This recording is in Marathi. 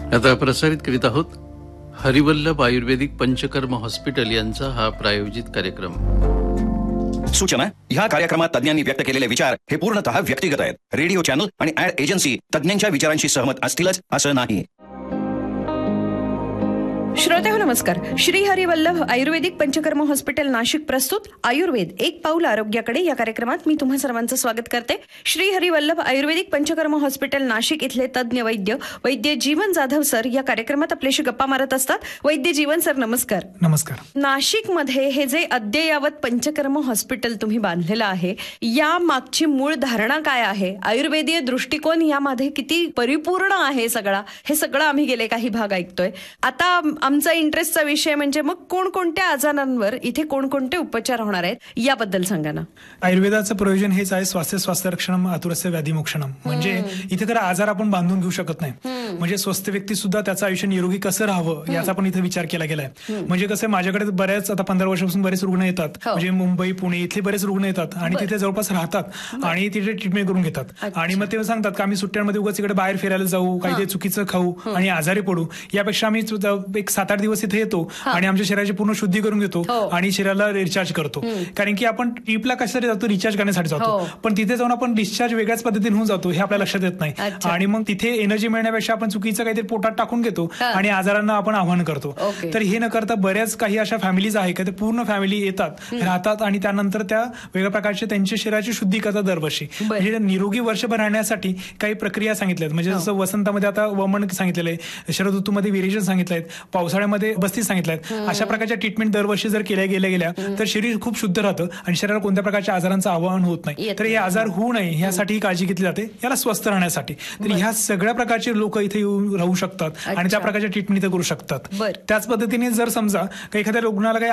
आता प्रसारित करीत आहोत हरिवल्लभ आयुर्वेदिक पंचकर्म हॉस्पिटल यांचा हा प्रायोजित कार्यक्रम. सूचना: ह्या कार्यक्रमात तज्ञांनी व्यक्त केलेले विचार हे पूर्णतः व्यक्तिगत आहेत. रेडिओ चॅनल आणि ऍड एजन्सी तज्ञांच्या विचारांशी सहमत असतीलच असं नाही. श्रोते हो नमस्कार. श्री हरिवल्लभ आयुर्वेदिक पंचकर्म हॉस्पिटल नाशिक प्रस्तुत आयुर्वेद एक पाऊल आरोग्याकडे या कार्यक्रमात मी तुम्हा सर्वांचं स्वागत करते. श्री हरिवल्लभ आयुर्वेदिक पंचकर्म हॉस्पिटल नाशिक इथले तज्ञ वैद्य जीवन जाधव सर या कार्यक्रमात आपल्याशी गप्पा मारत असतात. वैद्य जीवन सर नमस्कार. नमस्कार. नाशिक मध्ये हे जे अद्ययावत पंचकर्म हॉस्पिटल तुम्ही बांधलेलं आहे, या मागची मूळ धारणा काय आहे? आयुर्वेदीय दृष्टिकोन यामध्ये किती परिपूर्ण आहे सगळा, हे सगळं आम्ही गेले काही भाग ऐकतोय. आता आमचा इंटरेस्टचा विषय म्हणजे मग कोणकोणत्या आजारांवर इथे कोणकोणते उपचार होणार आहेत याबद्दल सांगा ना. आयुर्वेदाचं प्रयोजन हेच आहे, स्वास्थ्य रक्षणम आतुरस्य व्याधिमोक्षणम. म्हणजे इथे तर आजार आपण बांधून घेऊ शकत नाही. म्हणजे स्वस्थ व्यक्ती सुद्धा त्याचं आयुष्य निरोगी कसं राहावं याचा पण इथे विचार केला गेलाय. म्हणजे कसं, माझ्याकडे बऱ्याच आता 15 वर्षापासून बरेच रुग्ण येतात. म्हणजे मुंबई पुणे इथले बरेच रुग्ण येतात आणि तिथे जवळपास राहतात आणि तिथे ट्रीटमेंट करून घेतात. आणि मग ते सांगतात की आम्ही सुट्ट्यांमध्ये उगाच इकडे बाहेर फिरायला जाऊ, काही चुकीचं खाऊ आणि आजारी पडू, यापेक्षा आम्ही एक 7-8 दिवस इथे येतो आणि आमच्या शरीराची पूर्ण शुद्धी करून घेतो आणि शरीराला रिचार्ज करतो. कारण की आपण ट्रिपला कशासाठी जातो? रिचार्ज करण्यासाठी जातो. पण तिथे जाऊन आपण डिस्चार्ज वेगळ्याच पद्धतीने होऊन जातो, हे आपल्या लक्षात येत नाही. आणि मग तिथे एनर्जी मिळण्यापेक्षा आपण चुकीचं काहीतरी पोटात टाकून घेतो आणि आजारांना आपण आव्हान करतो. तर हे न करता बऱ्याच काही अशा फॅमिलीज आहे का ते पूर्ण फॅमिली येतात, राहतात आणि त्यानंतर त्या वेगळ्या प्रकारचे त्यांच्या शरीराची शुद्धी करतात दरवर्षी. म्हणजे निरोगी वर्षभर राहण्यासाठी काही प्रक्रिया सांगितल्यात. म्हणजे जसं वसंतामध्ये आता वमन सांगितलेलं आहे, शरद ऋतूमध्ये विरेचन सांगितलं आहे, पावसाळ्यामध्ये बस्ती सांगितलं आहे. अशा प्रकारच्या ट्रीटमेंट दरवर्षी जर केल्या गेल्या तर शरीर खूप शुद्ध राहतं आणि शरीराला कोणत्या प्रकारच्या आजारांचं आवाहन होत नाही. तर हे आजार होऊ नये यासाठी काळजी घेतली जाते, याला स्वस्थ राहण्यासाठी. तर ह्या सगळ्या प्रकारचे लोक इथे येऊन राहू शकतात आणि त्या प्रकारच्या ट्रीटमेंट इथे करू शकतात. त्याच पद्धतीने जर समजा एखाद्या रुग्णाला काही